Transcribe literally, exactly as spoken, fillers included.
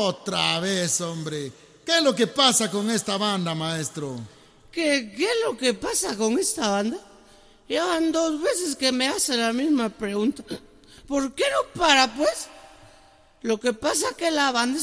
Otra vez, hombre. ¿Qué es lo que pasa con esta banda, maestro? ¿Qué, qué es lo que pasa con esta banda? Ya van dos veces que me hace la misma pregunta. ¿Por qué no para, pues? Lo que pasa es que la banda